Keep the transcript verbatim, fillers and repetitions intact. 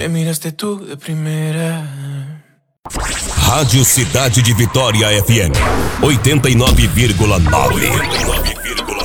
Me miraste tú de primera. Rádio Cidade de Vitória F M oitenta e nove vírgula nove.